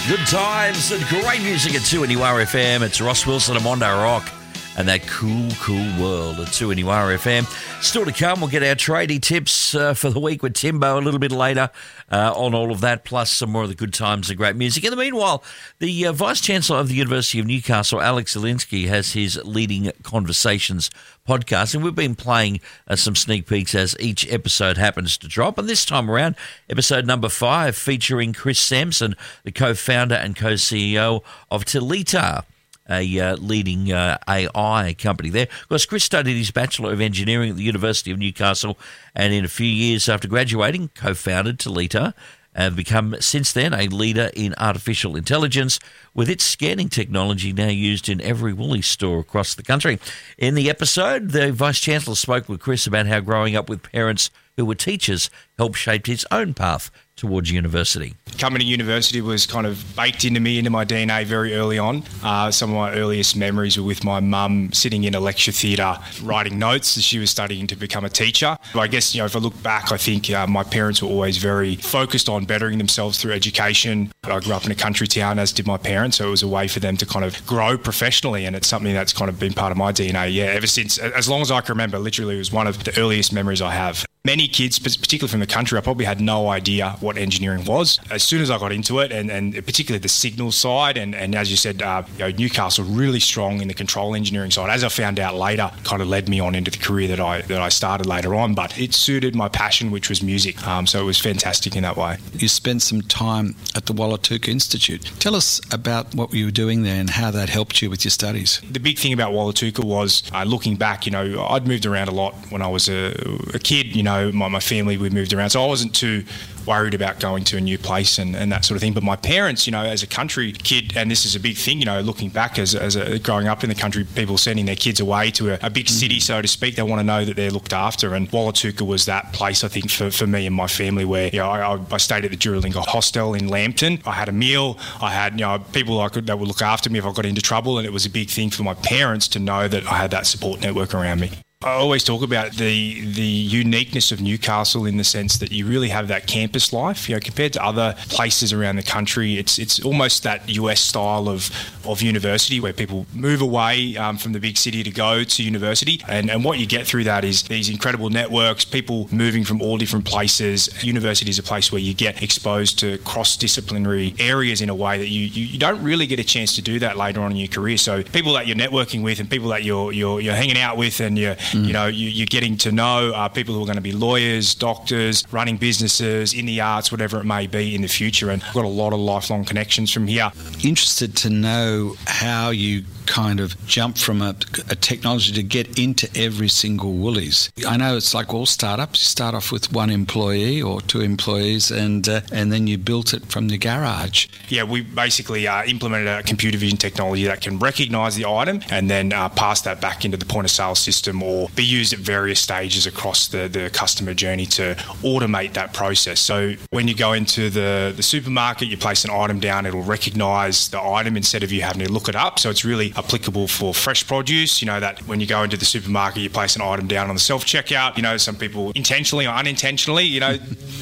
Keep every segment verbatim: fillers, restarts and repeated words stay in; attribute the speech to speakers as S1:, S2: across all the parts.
S1: Good times and great music at two N U R F M. It's Ross Wilson and Mondo Rock and that cool, cool world at two N U R F M. Still to come, we'll get our tradie tips uh, for the week with Timbo a little bit later uh, on all of that, plus some more of the good times and great music. In the meanwhile, the uh, Vice-Chancellor of the University of Newcastle, Alex Zielinski, has his Leading Conversations podcast, and we've been playing uh, some sneak peeks as each episode happens to drop. And this time around, episode number five, featuring Chris Sampson, the co-founder and co-C E O of Telita, a uh, leading uh, A I company there. Of course, Chris studied his Bachelor of Engineering at the University of Newcastle, and in a few years after graduating, co-founded Telita, and become since then a leader in artificial intelligence, with its scanning technology now used in every Woolies store across the country. In the episode, the Vice-Chancellor spoke with Chris about how growing up with parents who were teachers helped shape his own path towards university.
S2: Coming to university was kind of baked into me, into my D N A very early on. Uh, some of my earliest memories were with my mum sitting in a lecture theatre writing notes as she was studying to become a teacher. But I guess, you know, if I look back, I think uh, my parents were always very focused on bettering themselves through education. I grew up in a country town, as did my parents, so it was a way for them to kind of grow professionally, and it's something that's kind of been part of my D N A, yeah, ever since, as long as I can remember. Literally, it was one of the earliest memories I have. Many kids, particularly from the country, I probably had no idea what engineering was. As soon as I got into it, and, and particularly the signal side, and, and as you said, uh, you know, Newcastle really strong in the control engineering side. As I found out later, kind of led me on into the career that I that I started later on. But it suited my passion, which was music. Um, so it was fantastic in that way.
S3: You spent some time at the Wallatuka Institute. Tell us about what you were doing there and how that helped you with your studies.
S2: The big thing about Wallatuka was, uh, looking back, you know, I'd moved around a lot when I was a, a kid. You know, my, my family, we moved around, so I wasn't too worried about going to a new place and, and that sort of thing. But my parents, you know, as a country kid, and this is a big thing, you know, looking back as, as a, growing up in the country, people sending their kids away to a, a big city, so to speak. They want to know that they're looked after, and Wallatuka was that place, I think, for, for me and my family, where, you know, I, I stayed at the Duralinga Hostel in Lambton. I had a meal. I had, you know, people I could, that would look after me if I got into trouble, and it was a big thing for my parents to know that I had that support network around me. I always talk about the the uniqueness of Newcastle in the sense that you really have that campus life. You know, compared to other places around the country, it's it's almost that U S style of, of university where people move away um, from the big city to go to university. And, and what you get through that is these incredible networks, people moving from all different places. University is a place where you get exposed to cross-disciplinary areas in a way that you, you, you don't really get a chance to do that later on in your career. So people that you're networking with and people that you're you're, you're hanging out with, and you're You know, you, you're getting to know uh, people who are going to be lawyers, doctors, running businesses, in the arts, whatever it may be in the future. And I've got a lot of lifelong connections from here.
S3: Interested to know how you kind of jump from a, a technology to get into every single Woolies. I know it's like all startups. You start off with one employee or two employees, and uh, and then you built it from the garage.
S2: Yeah, we basically uh, implemented a computer vision technology that can recognise the item and then uh, pass that back into the point of sale system, or be used at various stages across the, the customer journey to automate that process. So when you go into the, the supermarket, you place an item down, it'll recognise the item instead of you having to look it up. So it's really applicable for fresh produce. You know, that when you go into the supermarket, you place an item down on the self-checkout. You know, some people intentionally or unintentionally, you know,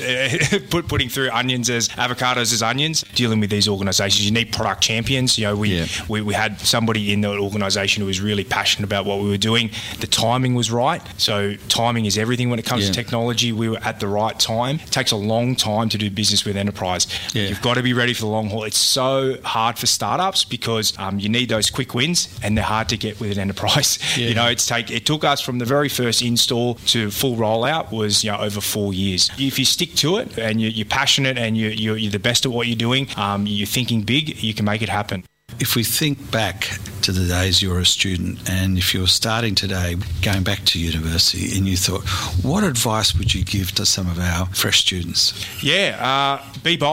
S2: put, putting through onions as avocados as onions. Dealing with these organisations, you need product champions. You know, we, yeah. we, we had somebody in the organisation who was really passionate about what we were doing. The timing was right. So timing is everything when it comes yeah. to technology. We were at the right time. It takes a long time to do business with enterprise. Yeah. You've got to be ready for the long haul. It's so hard for startups because um, you need those quick wins, and they're hard to get with an enterprise. Yeah. You know, it's take it took us from the very first install to full rollout was, you know, over four years. If you stick to it and you're, you're passionate and you're, you're, you're the best at what you're doing, um, you're thinking big, you can make it happen.
S3: If we think back to the days you were a student, and if you were starting today, going back to university, and you thought, what advice would you give to some of our fresh students?
S2: Yeah, uh, be bold.